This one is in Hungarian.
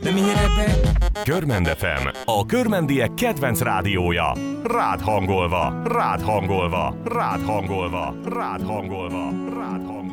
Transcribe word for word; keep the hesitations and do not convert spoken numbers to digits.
Let me hear that back. Körmend ef em, a körmendiek kedvenc rádiója. Rád hangolva, rád hangolva, rád hangolva, rád hangolva, rád hangolva.